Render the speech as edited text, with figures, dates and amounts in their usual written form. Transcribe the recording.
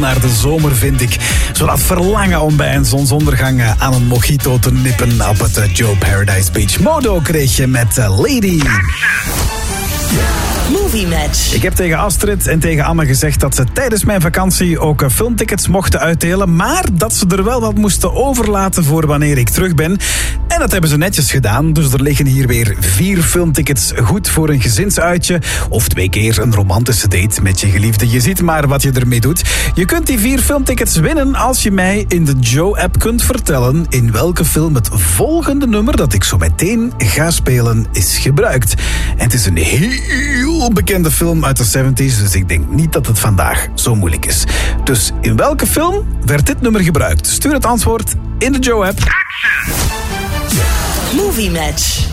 naar de zomer, vind ik. Zo dat verlangen om bij een zonsondergang aan een mojito te nippen op het Joe Paradise Beach. Modo kreeg je met Lady. Movie Match. Ik heb tegen Astrid en tegen Anne gezegd dat ze tijdens mijn vakantie ook filmtickets mochten uitdelen, maar dat ze er wel wat moesten overlaten voor wanneer ik terug ben. En dat hebben ze netjes gedaan, dus er liggen hier weer 4 filmtickets goed voor een gezinsuitje of 2 keer een romantische date met je geliefde. Je ziet maar wat je ermee doet. Je kunt die 4 filmtickets winnen als je mij in de Joe-app kunt vertellen in welke film het volgende nummer dat ik zo meteen ga spelen is gebruikt. En het is een heel bekende film uit de 70s, dus ik denk niet dat het vandaag zo moeilijk is. Dus in welke film werd dit nummer gebruikt? Stuur het antwoord in de Joe-app. Movie Match.